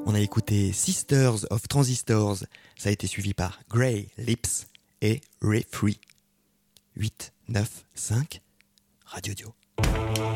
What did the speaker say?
On a écouté Sisters of Transistors, ça a été suivi par Grey Lips et Ray Free. 8, 9, 5, Radio Dio.